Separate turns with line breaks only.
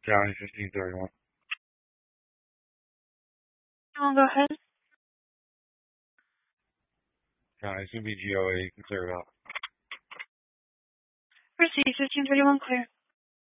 County 1531.
Oh, go ahead.
County, it's going to be GOA. You can clear it out.
Proceed, 1531 clear.